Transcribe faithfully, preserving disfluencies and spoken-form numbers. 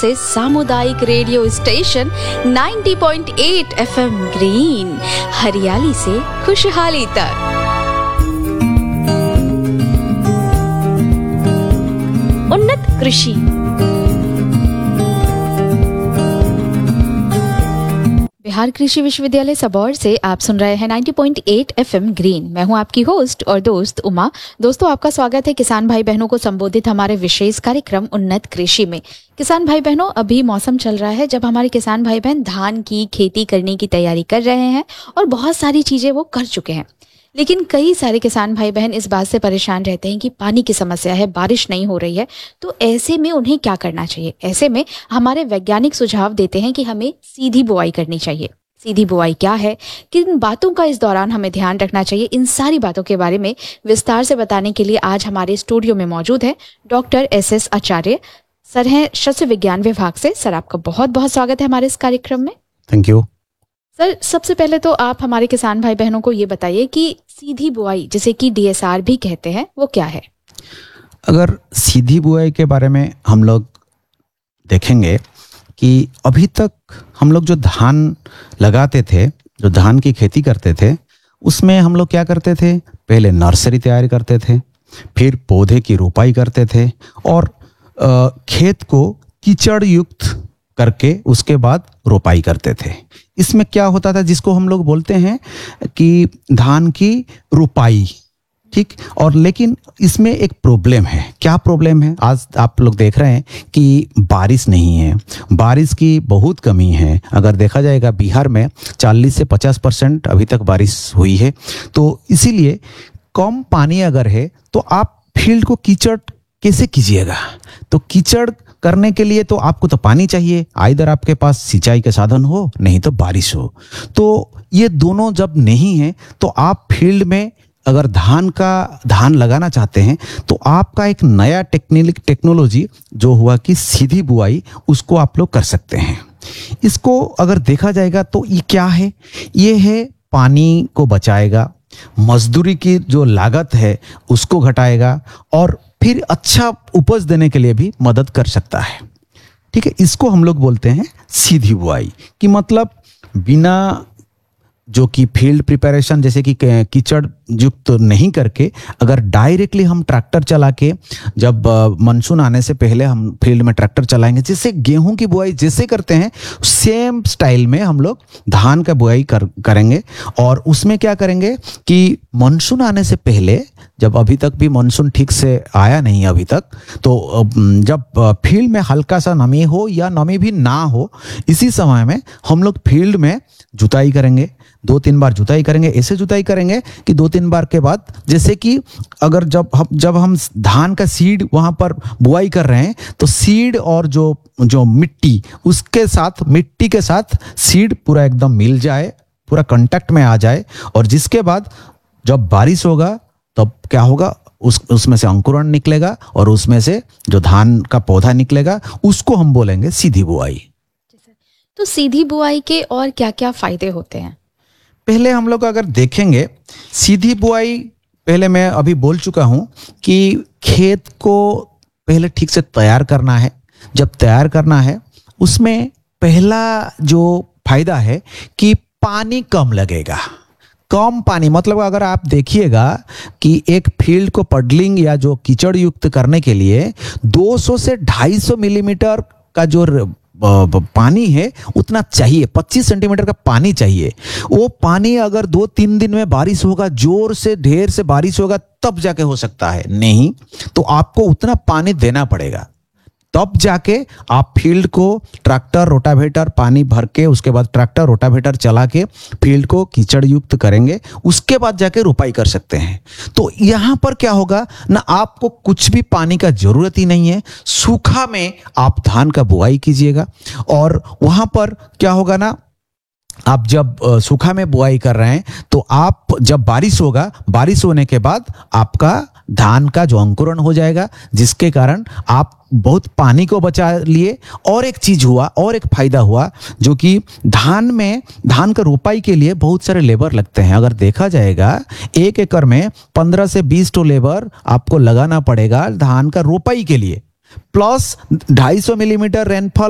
से सामुदायिक radio station नब्बे पॉइंट आठ एफएम ग्रीन, हरियाली से खुशहाली तक। उन्नत कृषि। बिहार कृषि विश्वविद्यालय सबौर से आप सुन रहे हैं नब्बे पॉइंट आठ एफएम ग्रीन। मैं हूं आपकी होस्ट और दोस्त उमा। दोस्तों, आपका स्वागत है किसान भाई बहनों को संबोधित हमारे विशेष कार्यक्रम उन्नत कृषि में। किसान भाई बहनों, अभी मौसम चल रहा है जब हमारे किसान भाई बहन धान की खेती करने की तैयारी कर रहे हैं और बहुत सारी चीजें वो कर चुके हैं, लेकिन कई सारे किसान भाई बहन इस बात से परेशान रहते हैं कि पानी की समस्या है, बारिश नहीं हो रही है। तो ऐसे में उन्हें क्या करना चाहिए? ऐसे में हमारे वैज्ञानिक सुझाव देते हैं कि हमें सीधी बुआई करनी चाहिए। सीधी बुआई क्या है, किन बातों का इस दौरान हमें ध्यान रखना चाहिए, इन सारी बातों के बारे में विस्तार से बताने के लिए आज हमारे स्टूडियो में मौजूद है डॉक्टर एस एस आचार्य। सर हैं शस्य विज्ञान विभाग से। सर, आपका बहुत बहुत स्वागत है हमारे इस कार्यक्रम में। Thank you. सर, सबसे पहले तो आप हमारे किसान भाई बहनों को ये बताइए कि सीधी बुआई, जिसे कि डीएसआर भी कहते हैं, वो क्या है? अगर सीधी बुआई के बारे में हम लोग देखेंगे कि अभी तक हम लोग जो धान लगाते थे, जो धान की खेती करते थे, उसमें हम लोग क्या करते थे? पहले नर्सरी तैयार करते थे, फिर पौधे की रोपाई करते थे और आ, खेत को कीचड़ युक्त करके उसके बाद रोपाई करते थे। इसमें क्या होता था, जिसको हम लोग बोलते हैं कि धान की रोपाई, ठीक। और लेकिन इसमें एक प्रॉब्लम है। क्या प्रॉब्लम है? आज आप लोग देख रहे हैं कि बारिश नहीं है, बारिश की बहुत कमी है। अगर देखा जाएगा बिहार में चालीस से पचास परसेंट अभी तक बारिश हुई है। तो इसीलिए कम पानी अगर है तो आप फील्ड को कीचड़ कैसे कीजिएगा? तो कीचड़ करने के लिए तो आपको तो पानी चाहिए, आइदर आपके पास सिंचाई के साधन हो, नहीं तो बारिश हो। तो ये दोनों जब नहीं है तो आप फील्ड में अगर धान का धान लगाना चाहते हैं तो आपका एक नया टेक्निक टेक्नोलॉजी जो हुआ कि सीधी बुआई, उसको आप लोग कर सकते हैं। इसको अगर देखा जाएगा तो ये क्या है? ये है पानी को बचाएगा, मजदूरी की जो लागत है उसको घटाएगा और फिर अच्छा उपज देने के लिए भी मदद कर सकता है। ठीक है, इसको हम लोग बोलते हैं सीधी बुआई। कि मतलब बिना जो कि फील्ड प्रिपरेशन, जैसे कि कीचड़ युक्त तो नहीं करके, अगर डायरेक्टली हम ट्रैक्टर चला के, जब मानसून आने से पहले हम फील्ड में ट्रैक्टर चलाएंगे, जैसे गेहूं की बुआई जैसे करते हैं सेम स्टाइल में हम लोग धान का बुआई कर, करेंगे। और उसमें क्या करेंगे कि मानसून आने से पहले, जब अभी तक भी मानसून ठीक से आया नहीं अभी तक, तो जब फील्ड में हल्का सा नमी हो या नमी भी ना हो, इसी समय में हम लोग फील्ड में जुताई करेंगे। दो तीन बार जुताई करेंगे। ऐसे जुताई करेंगे कि दो तीन बार के बाद, जैसे कि अगर जब हम जब हम धान का सीड वहां पर बुआई कर रहे हैं तो सीड और जो जो मिट्टी, उसके साथ मिट्टी के साथ सीड पूरा एकदम मिल जाए, पूरा कांटेक्ट में आ जाए। और जिसके बाद जब बारिश होगा तब क्या होगा, उस उसमें से अंकुरण निकलेगा और उसमें से जो धान का पौधा निकलेगा, उसको हम बोलेंगे सीधी बुआई। तो सीधी बुआई के और क्या क्या फायदे होते हैं? पहले हम लोग अगर देखेंगे सीधी बुआई, पहले मैं अभी बोल चुका हूं कि खेत को पहले ठीक से तैयार करना है। जब तैयार करना है, उसमें पहला जो फायदा है कि पानी कम लगेगा। कम पानी मतलब अगर आप देखिएगा कि एक फील्ड को पडलिंग या जो कीचड़ युक्त करने के लिए दो सौ से ढाई सौ मिलीमीटर का जो पानी है उतना चाहिए, पच्चीस सेंटीमीटर का पानी चाहिए। वो पानी अगर दो तीन दिन में बारिश होगा, जोर से ढेर से बारिश होगा, तब जाके हो सकता है। नहीं तो आपको उतना पानी देना पड़ेगा, तब जाके आप फील्ड को ट्रैक्टर रोटावेटर पानी भर के, उसके बाद ट्रैक्टर रोटावेटर चला के फील्ड को कीचड़ युक्त करेंगे, उसके बाद जाके रोपाई कर सकते हैं। तो यहाँ पर क्या होगा ना, आपको कुछ भी पानी का जरूरत ही नहीं है। सूखा में आप धान का बुआई कीजिएगा और वहां पर क्या होगा ना, आप जब सूखा में बुआई कर रहे हैं तो आप जब बारिश होगा, बारिश होने के बाद आपका धान का जो अंकुरण हो जाएगा, जिसके कारण आप बहुत पानी को बचा लिए। और एक चीज हुआ, और एक फायदा हुआ, जो कि धान में धान का रोपाई के लिए बहुत सारे लेबर लगते हैं। अगर देखा जाएगा एक एकड़ में पंद्रह से बीस तो लेबर आपको लगाना पड़ेगा धान का रोपाई के लिए, प्लस ढाई सौ मिलीमीटर रेनफॉल